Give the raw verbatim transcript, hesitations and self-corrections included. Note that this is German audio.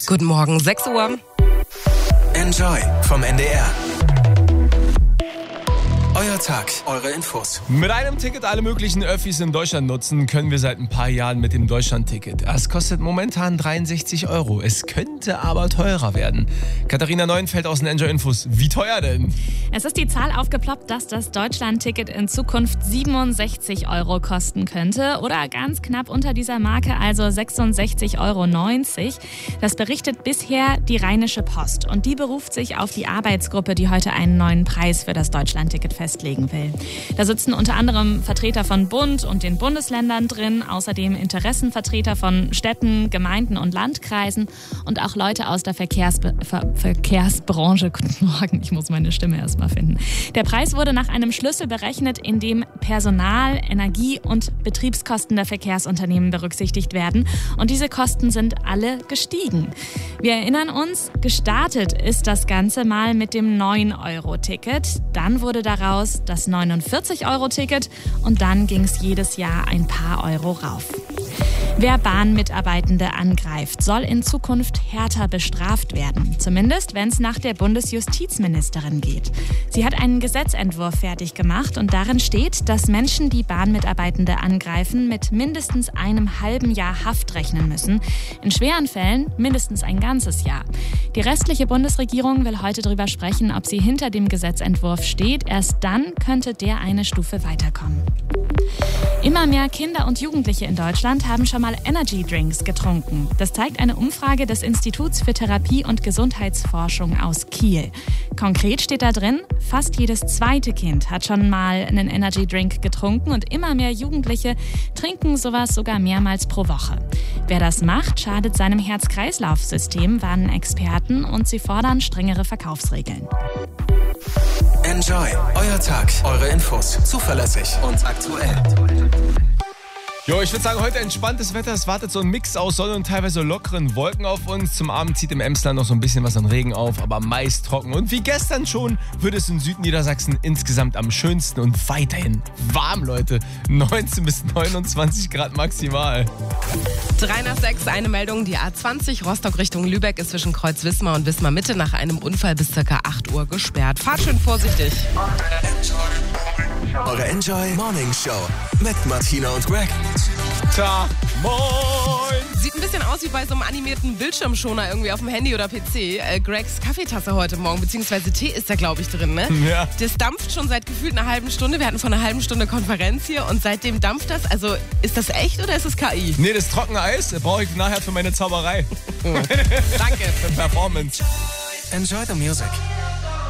Guten Morgen, sechs Uhr. Enjoy vom N D R. Euer Tag, eure Infos. Mit einem Ticket alle möglichen Öffis in Deutschland nutzen können wir seit ein paar Jahren mit dem Deutschland-Ticket. Es kostet momentan dreiundsechzig Euro. Es könnte aber teurer werden. Katharina Neuenfeld aus den Enjoy Infos. Wie teuer denn? Es ist die Zahl aufgeploppt, dass das Deutschland-Ticket in Zukunft siebenundsechzig Euro kosten könnte oder ganz knapp unter dieser Marke, also sechsundsechzig Euro neunzig. Das berichtet bisher die Rheinische Post und die beruft sich auf die Arbeitsgruppe, die heute einen neuen Preis für das Deutschland-Ticket festlegen will. Da sitzen unter anderem Vertreter von Bund und den Bundesländern drin, außerdem Interessenvertreter von Städten, Gemeinden und Landkreisen und auch Leute aus der Verkehrsbe- Ver- Verkehrsbranche. Guten Morgen, ich muss meine Stimme erst mal finden. Der Preis wurde nach einem Schlüssel berechnet, in dem Personal-, Energie- und Betriebskosten der Verkehrsunternehmen berücksichtigt werden. Und diese Kosten sind alle gestiegen. Wir erinnern uns, gestartet ist das Ganze mal mit dem neun Euro Ticket. Dann wurde daraus das neunundvierzig Euro Ticket und dann ging es jedes Jahr ein paar Euro rauf. Wer Bahnmitarbeitende angreift, soll in Zukunft härter bestraft werden. Zumindest, wenn es nach der Bundesjustizministerin geht. Sie hat einen Gesetzentwurf fertig gemacht und darin steht, dass Menschen, die Bahnmitarbeitende angreifen, mit mindestens einem halben Jahr Haft rechnen müssen. In schweren Fällen mindestens ein ganzes Jahr. Die restliche Bundesregierung will heute darüber sprechen, ob sie hinter dem Gesetzentwurf steht. Erst dann könnte der eine Stufe weiterkommen. Immer mehr Kinder und Jugendliche in Deutschland haben schon mal Energy Drinks getrunken. Das zeigt eine Umfrage des Instituts für Therapie- und Gesundheitsforschung aus Kiel. Konkret steht da drin, fast jedes zweite Kind hat schon mal einen Energy Drink getrunken und immer mehr Jugendliche trinken sowas sogar mehrmals pro Woche. Wer das macht, schadet seinem Herz-Kreislauf-System, warnen Experten, und sie fordern strengere Verkaufsregeln. Enjoy, euer Tag, eure Infos. Zuverlässig und aktuell. Jo, ich würde sagen, heute entspanntes Wetter. Es wartet so ein Mix aus Sonne und teilweise lockeren Wolken auf uns. Zum Abend zieht im Emsland noch so ein bisschen was an Regen auf, aber meist trocken. Und wie gestern schon wird es in Südniedersachsen insgesamt am schönsten und weiterhin warm, Leute. neunzehn bis neunundzwanzig Grad maximal. Drei nach sechs, eine Meldung. Die A zwanzig Rostock Richtung Lübeck ist zwischen Kreuz Wismar und Wismar Mitte nach einem Unfall bis ca. acht Uhr gesperrt. Fahrt schön vorsichtig. Eure Enjoy Morning Show mit Martina und Greg. Tag, moin! Sieht ein bisschen aus wie bei so einem animierten Bildschirmschoner irgendwie auf dem Handy oder P C. Äh, Gregs Kaffeetasse heute Morgen, beziehungsweise Tee ist da, glaube ich, drin, ne? Ja. Das dampft schon seit gefühlt einer halben Stunde. Wir hatten vor einer halben Stunde Konferenz hier und seitdem dampft das. Also, ist das echt oder ist das K I? Nee, das trockene Eis brauche ich nachher für meine Zauberei. Danke. Für Performance. Enjoy the music.